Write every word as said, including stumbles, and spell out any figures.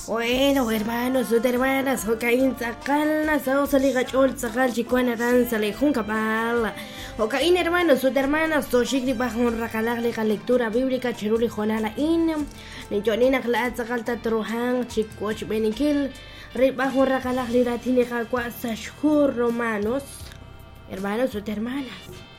Bueno, hermanos, hermanas, hokain tzakal, sao saliga chol tzakal chikuana ran sale junkapal. Hokain hermanos, hermanas, so shikri bajun rakalag la lectura bíblica chiruli jonala in. Ni jonina kla tzakal tatruhan chikoch benikil. Ribajun rakalag liratini kakwa sashur romanos. Hermanos, hermanas.